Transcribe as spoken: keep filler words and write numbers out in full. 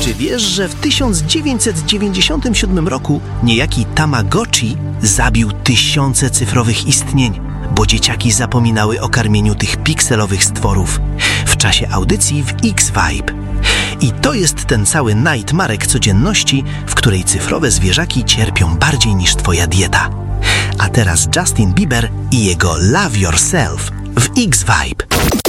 Czy wiesz, że w tysiąc dziewięćset dziewięćdziesiątym siódmym roku niejaki Tamagotchi zabił tysiące cyfrowych istnień, bo dzieciaki zapominały o karmieniu tych pikselowych stworów w czasie audycji w X-Vibe. I to jest ten cały nightmarek codzienności, w której cyfrowe zwierzaki cierpią bardziej niż twoja dieta. A teraz Justin Bieber i jego Love Yourself w X-Vibe.